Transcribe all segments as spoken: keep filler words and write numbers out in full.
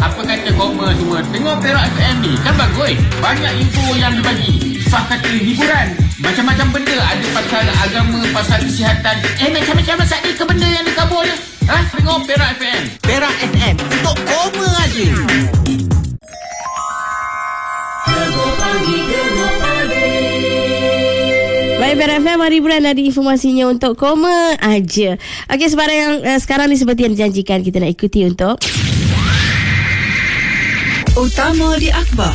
Apa kata koma semua? Tengok Perak F M ni, kan bagus. Banyak info yang dibagi. Sah kata hiburan. Macam-macam benda. Ada pasal agama, pasal kesihatan. Eh, macam-macam pasal ni ke benda yang dikabur je? Ha? Tengok Perak F M. Perak F M, untuk koma aja. Baik, Perak F M, hari bulan ada informasinya untuk koma aja. Okey, sebarang yang uh, sekarang ni seperti yang dijanjikan, kita nak ikuti untuk Utama di Akhbar.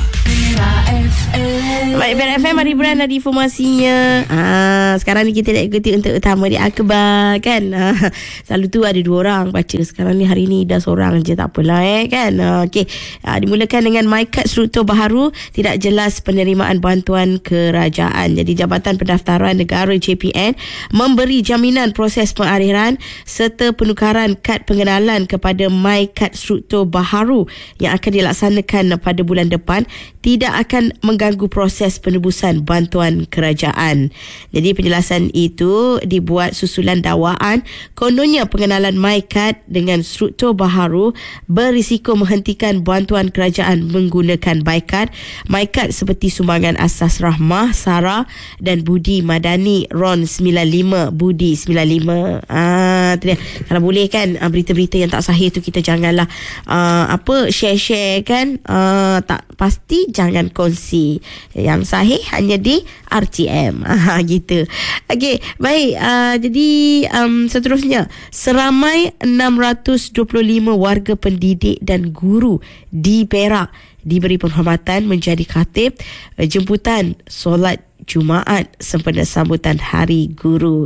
Baik, Perak F M, hari bulan ada informasinya. Ah, sekarang ni kita nak ikuti untuk Utama di Akhbar, kan? Ah, selalu tu ada dua orang baca. Sekarang ni hari ni dah seorang je, tak apalah eh, kan? Ah, Okey, ah, dimulakan dengan MyKad struktur baharu, tidak jelas penerimaan bantuan kerajaan. Jadi Jabatan Pendaftaran Negara J P N memberi jaminan proses pengakhiran serta penukaran kad pengenalan kepada MyKad struktur baharu yang akan dilaksanakan pada bulan depan tidak akan mengganggu proses penebusan bantuan kerajaan. Jadi penjelasan itu dibuat susulan dakwaan kononnya pengenalan MyKad dengan struktur baharu berisiko menghentikan bantuan kerajaan menggunakan MyKad. MyKad seperti sumbangan asas rahmah, Sarah dan Budi Madani Ron sembilan lima Budi sembilan lima. Ah, tu dia. Kalau boleh kan, berita-berita yang tak sahih tu kita janganlah uh, apa share-share kan. Uh, tak pasti jangan kongsi. Yang sahih hanya di R T M. Ah, gitu. Okey, baik. Uh, jadi um, seterusnya, seramai enam ratus dua puluh lima warga pendidik dan guru di Perak diberi penghormatan menjadi khatib uh, jemputan solat Jumaat sempena sambutan Hari Guru.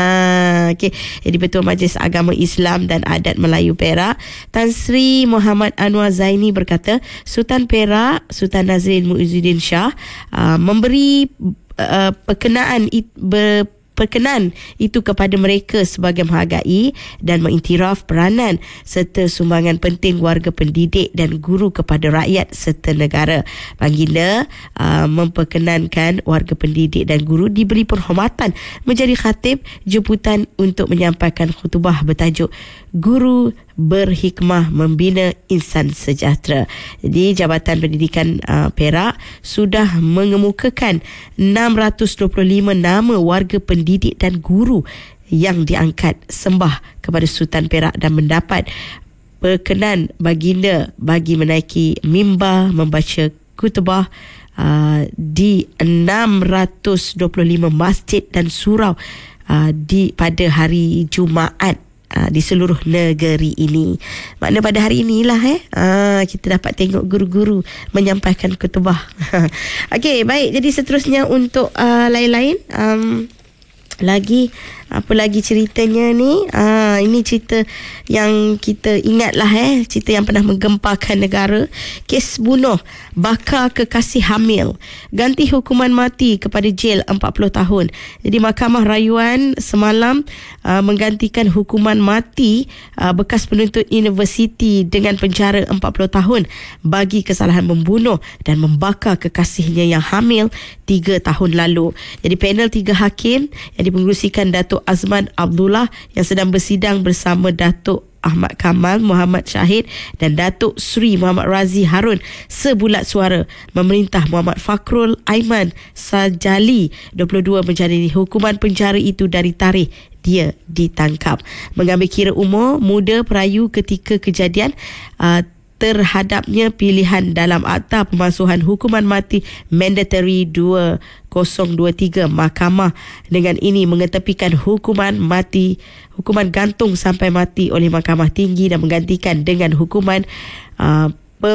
Ah, okay. Jadi Ketua Majlis Agama Islam dan Adat Melayu Perak, Tan Sri Muhammad Anwar Zaini berkata, Sultan Perak, Sultan Nazrin Muizzuddin Shah uh, memberi uh, perkenaan it, ber, perkenan itu kepada mereka sebagai menghargai dan mengiktiraf peranan serta sumbangan penting warga pendidik dan guru kepada rakyat serta negara. Baginda uh, memperkenankan warga pendidik dan guru diberi penghormatan menjadi khatib jemputan untuk menyampaikan khutbah bertajuk Guru Berhikmah Membina Insan Sejahtera. Jadi Jabatan Pendidikan uh, Perak sudah mengemukakan enam ratus dua puluh lima nama warga pendidik dan guru yang diangkat sembah kepada Sultan Perak dan mendapat perkenan baginda bagi menaiki mimbar membaca khutbah uh, di enam ratus dua puluh lima masjid dan surau uh, di pada hari Jumaat di seluruh negeri ini. Makna pada hari inilah eh aa, kita dapat tengok guru-guru menyampaikan khutbah. Okey, baik. Jadi seterusnya untuk uh, lain-lain um, lagi apa lagi ceritanya ni? Ah, ini cerita yang kita ingatlah eh, cerita yang pernah menggemparkan negara. Kes bunuh bakar kekasih hamil, ganti hukuman mati kepada jel empat puluh tahun. Jadi Mahkamah Rayuan semalam uh, menggantikan hukuman mati uh, bekas penuntut universiti dengan penjara empat puluh tahun bagi kesalahan membunuh dan membakar kekasihnya yang hamil tiga tahun lalu. Jadi panel tiga hakim yang dipengerusikan Datuk Azman Abdullah yang sedang bersidang bersama Datuk Ahmad Kamal Muhammad Syahid dan Datuk Sri Muhammad Razi Harun sebulat suara memerintah Muhammad Fakrul Aiman Sajali dua puluh dua menjalani hukuman penjara itu dari tarikh dia ditangkap. Mengambil kira umur muda perayu ketika kejadian uh, terhadapnya pilihan dalam Akta Pemansuhan Hukuman Mati Mandatory dua ribu dua puluh tiga, mahkamah dengan ini mengetepikan hukuman mati, hukuman gantung sampai mati oleh Mahkamah Tinggi dan menggantikan dengan hukuman uh,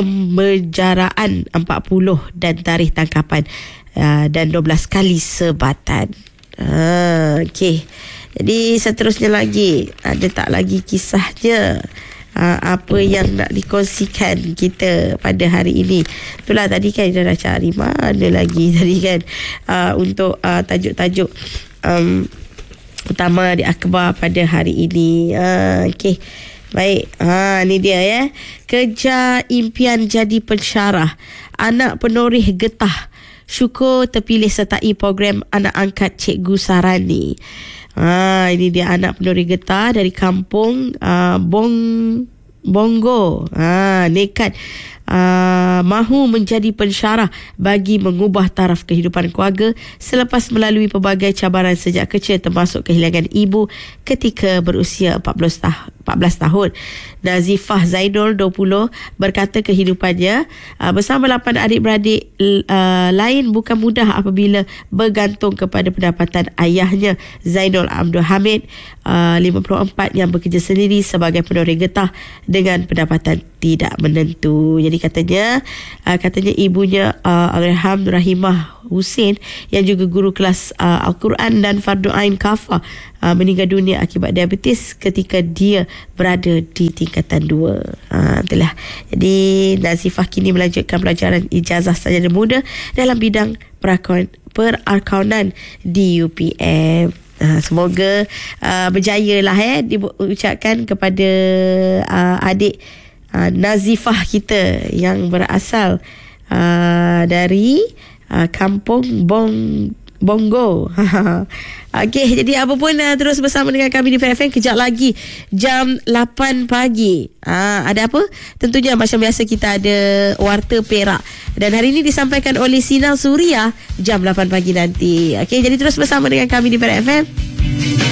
pembejaraan empat puluh dan tarikh tangkapan uh, dan dua belas kali sebatan. Uh, Okey. Jadi seterusnya lagi, ada tak lagi kisahnya? Uh, apa yang nak dikongsikan kita pada hari ini. Itulah tadi kan kita dah cari mana lagi tadi kan uh, untuk uh, tajuk-tajuk um, utama di akhbar pada hari ini. Uh, Okey. Baik. Ha, ni dia ya. Kejar impian jadi pensyarah. Anak penoreh getah. Syukur terpilih sertai program anak angkat Cikgu Sarani. Ha, ini dia anak penoreh getah dari kampung uh, Bong Bongo ha, nekat Uh, mahu menjadi pensyarah bagi mengubah taraf kehidupan keluarga selepas melalui pelbagai cabaran sejak kecil, termasuk kehilangan ibu ketika berusia empat belas tahun. Nazifah Zainul dua puluh berkata kehidupannya uh, bersama lapan adik-beradik uh, lain bukan mudah apabila bergantung kepada pendapatan ayahnya Zainul Abdul Hamid uh, lima puluh empat yang bekerja sendiri sebagai penoreh getah dengan pendapatan tidak menentu. Jadi katanya uh, katanya ibunya uh, Alham Rahimah Hussein yang juga guru kelas uh, Al-Quran dan Fardu Ain Kafah uh, meninggal dunia akibat diabetes ketika dia berada di tingkatan dua. Uh, itulah. Jadi Nazifah kini melanjutkan pelajaran ijazah sarjana muda dalam bidang perakon, perakaunan di U P M. Uh, semoga uh, berjaya lah eh diucapkan kepada uh, adik uh, Nazifah kita yang berasal uh, dari uh, kampung Bong Bongo. Okey, jadi apa pun uh, terus bersama dengan kami di F M. Kejap lagi jam lapan pagi. Uh, ada apa? Tentunya macam biasa kita ada Warta Perak. Dan hari ini disampaikan oleh Sinar Suria jam lapan pagi nanti. Okey, jadi terus bersama dengan kami di F M.